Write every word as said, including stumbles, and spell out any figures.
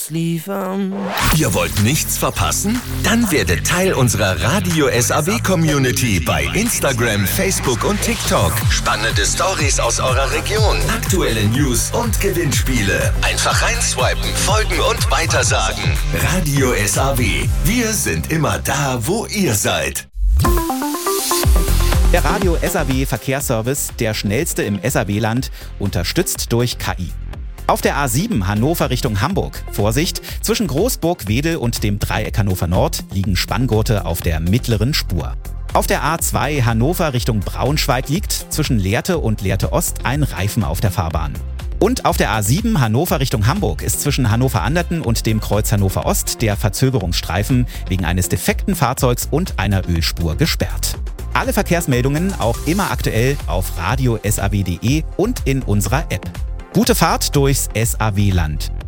liefern. Ihr wollt nichts verpassen? Dann werdet Teil unserer Radio S A W-Community bei Instagram, Facebook und TikTok. Spannende Stories aus eurer Region, aktuelle News und Gewinnspiele. Einfach reinswipen, folgen und weitersagen. Radio S A W. Wir sind immer da, wo ihr seid. Der Radio S A W Verkehrsservice, der schnellste im S A W-Land, unterstützt durch K I. Auf der A sieben Hannover Richtung Hamburg. Vorsicht, zwischen Großburg, Wedel und dem Dreieck Hannover Nord liegen Spanngurte auf der mittleren Spur. Auf der A zwei Hannover Richtung Braunschweig liegt zwischen Lehrte und Lehrte Ost ein Reifen auf der Fahrbahn. Und auf der A sieben Hannover Richtung Hamburg ist zwischen Hannover-Anderten und dem Kreuz Hannover Ost der Verzögerungsstreifen wegen eines defekten Fahrzeugs und einer Ölspur gesperrt. Alle Verkehrsmeldungen auch immer aktuell auf radio S A W punkt de und in unserer App. Gute Fahrt durchs S A W-Land.